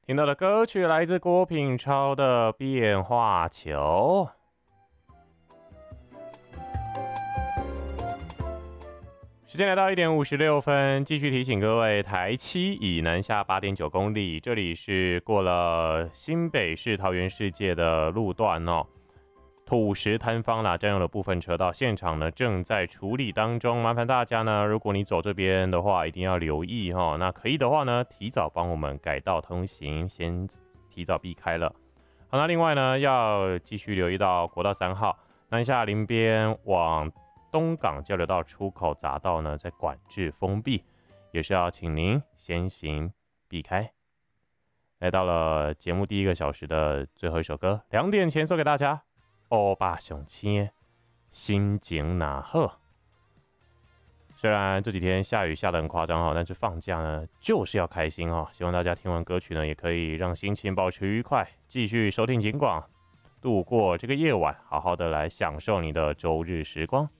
听到的歌曲来自郭品超的《变化球》。时间来到1点56分，继续提醒各位，台七以南下8.9公里，这里是过了新北市桃园世界的路段哦。土石坍方啦，占用了部分车道，现场呢正在处理当中，麻烦大家呢，如果你走这边的话，一定要留意哈。那可以的话呢，提早帮我们改道通行，先提早避开了。好，那另外呢，要继续留意到国道3号南下林边往东港交流道出口匝道呢，在管制封闭，也是要请您先行避开。来到了节目第1个小时的最后一首歌，2点前送给大家。欧巴上青，心情哪好？虽然这几天下雨下得很夸张哈，但是放假呢就是要开心哈。希望大家听完歌曲呢，也可以让心情保持愉快，继续收听警广，度过这个夜晚，好好的来享受你的周日时光。